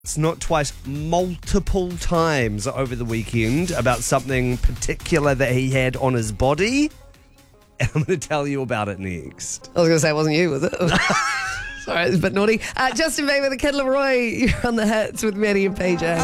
It's not twice, multiple times over the weekend about something particular that he had on his body. And I'm going to tell you about it next. I was going to say it wasn't you, was it? Sorry, it's a bit naughty. Justin Bieber, The Kid Laroi, you're on the hits with Maddie and PJ.